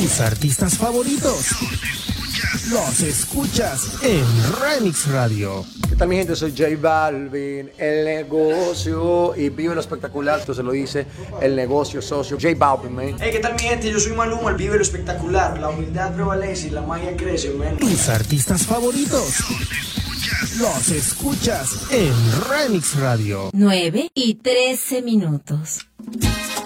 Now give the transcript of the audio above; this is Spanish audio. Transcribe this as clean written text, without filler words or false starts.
Tus artistas favoritos los escuchas en Remix Radio. ¿Qué tal, mi gente? Soy J Balvin, el negocio, y vive lo espectacular, esto se lo dice el negocio socio, J Balvin, man. Hey, ¿qué tal, mi gente? Yo soy Maluma, el vive lo espectacular, la humildad prevalece y la magia crece, man. Tus artistas favoritos los escuchas en Remix Radio. 9:13.